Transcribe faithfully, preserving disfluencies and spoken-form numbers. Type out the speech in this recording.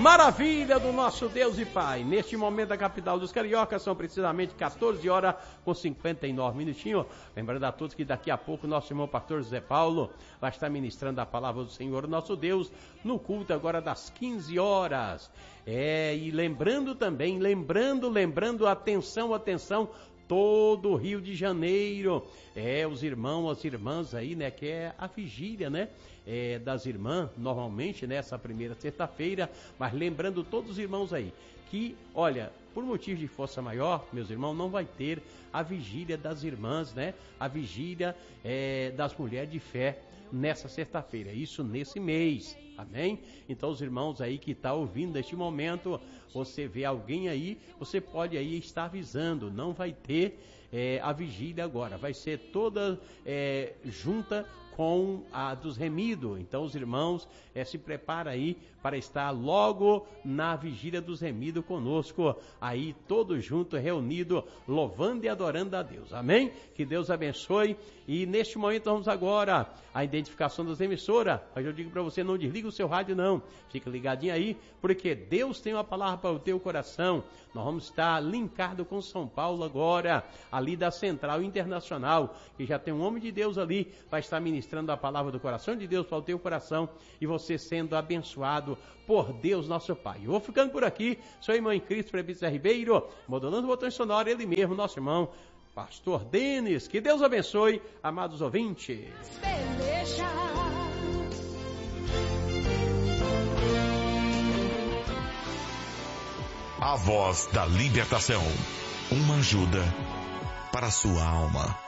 Maravilha do nosso Deus e Pai. Neste momento da capital dos cariocas são precisamente quatorze horas com cinquenta e nove minutinhos. Lembrando a todos que daqui a pouco nosso irmão pastor José Paulo vai estar ministrando a palavra do Senhor nosso Deus no culto agora das quinze horas. É, e lembrando também, lembrando, lembrando, atenção, atenção, todo o Rio de Janeiro, é, os irmãos, as irmãs aí, né, que é a vigília, né, é, das irmãs, normalmente, nessa primeira sexta-feira, mas lembrando todos os irmãos aí, que, olha, por motivo de força maior, meus irmãos, não vai ter a vigília das irmãs, né, a vigília é, das mulheres de fé, nessa sexta-feira, isso nesse mês, amém? Então os irmãos aí que estão tá ouvindo neste momento, você vê alguém aí, você pode aí estar avisando, não vai ter é, a vigília agora, vai ser toda é, junta com a dos remidos. Então os irmãos é, se preparam aí para estar logo na vigília dos remidos conosco, aí todos juntos, reunidos, louvando e adorando a Deus, amém? Que Deus abençoe. E neste momento vamos agora a identificação das emissoras, mas eu digo para você, não desliga o seu rádio não, fica ligadinho aí, porque Deus tem uma palavra para o teu coração. Nós vamos estar linkado com São Paulo agora, ali da Central Internacional, que já tem um homem de Deus ali, vai estar ministrando a palavra do coração de Deus para o teu coração, e você sendo abençoado por Deus nosso Pai. Eu vou ficando por aqui, sou irmão em Cristo, Presbítero Ribeiro, modulando o botão sonoro, ele mesmo, nosso irmão, Pastor Denis. Que Deus abençoe, amados ouvintes. A voz da libertação, uma ajuda para a sua alma.